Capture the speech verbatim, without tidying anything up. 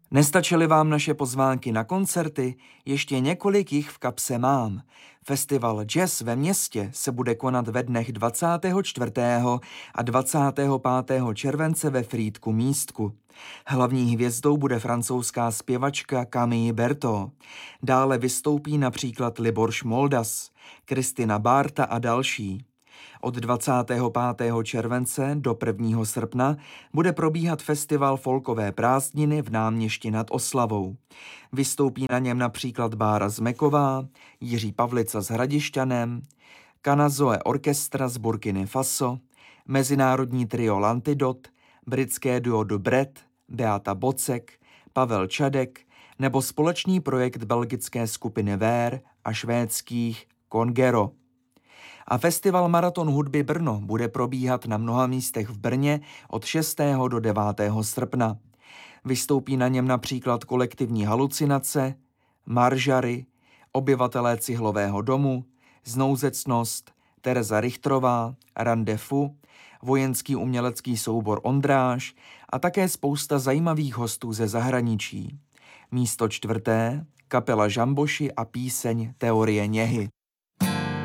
Nestačily vám naše pozvánky na koncerty? Ještě několik jich v kapse mám. Festival Jazz ve městě se bude konat ve dnech dvacátého čtvrtého a dvacátého pátého července ve Frýdku Místku. Hlavní hvězdou bude francouzská zpěvačka Camille Berthaud. Dále vystoupí například Libor Šmoldas, Kristina Bárta a další. Od dvacátého pátého července do prvního srpna bude probíhat festival Folkové prázdniny v Náměšti nad Oslavou. Vystoupí na něm například Bára Zmeková, Jiří Pavlica s Hradišťanem, Kanazoe Orchestra z Burkiny Faso, mezinárodní trio Lantidot, britské duo The Bret, Beata Bocek, Pavel Čadek nebo společný projekt belgické skupiny Ver a švédských Congero. A festival Maraton hudby Brno bude probíhat na mnoha místech v Brně od šestého do devátého srpna. Vystoupí na něm například kolektivní Halucinace, Maržary, obyvatelé Cihlového domu, Znouzecnost, Tereza Richtrová, Rendezvous, vojenský umělecký soubor Ondráž a také spousta zajímavých hostů ze zahraničí. Místo čtvrté, kapela Žamboši a píseň Teorie něhy.